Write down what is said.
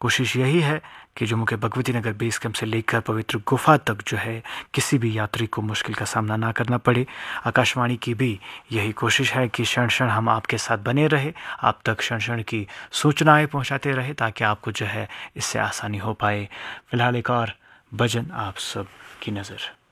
कोशिश यही है कि जम्मू के भगवती नगर बेस कैंप से लेकर पवित्र गुफा तक जो है किसी भी यात्री को मुश्किल का सामना ना करना पड़े। आकाशवाणी की भी यही कोशिश है कि क्षण क्षण हम आपके साथ बने रहे, आप तक क्षण क्षण की सूचनाएं पहुंचाते रहे ताकि आपको जो है इससे आसानी हो पाए। फिलहाल एक और भजन आप सब की नज़र।